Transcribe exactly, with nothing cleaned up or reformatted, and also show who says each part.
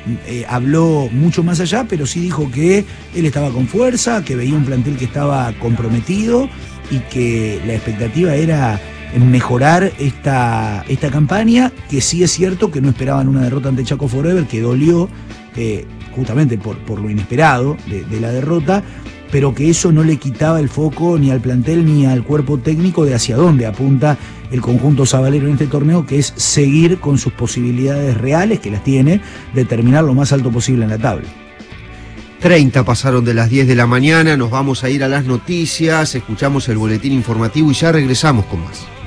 Speaker 1: eh, habló mucho más allá, pero sí dijo que él estaba con fuerza, que veía un plantel que estaba comprometido y que la expectativa era mejorar esta, esta campaña, que sí es cierto que no esperaban una derrota ante Chaco Forever, que dolió eh, justamente por, por lo inesperado de, de la derrota, pero que eso no le quitaba el foco ni al plantel ni al cuerpo técnico de hacia dónde apunta el conjunto sabalero en este torneo, que es seguir con sus posibilidades reales, que las tiene, de terminar lo más alto posible en la tabla.
Speaker 2: treinta pasaron de las diez de la mañana, nos vamos a ir a las noticias, escuchamos el boletín informativo y ya regresamos con más.